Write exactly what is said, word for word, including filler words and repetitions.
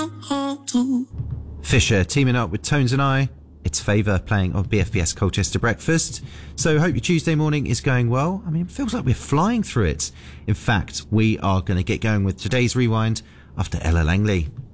Fisher teaming up with Tones and I. It's Favour playing on B F B S Colchester Breakfast. So hope your Tuesday morning is going well. I mean, it feels like we're flying through it. In fact, we are going to get going with today's Rewind after Ella Langley.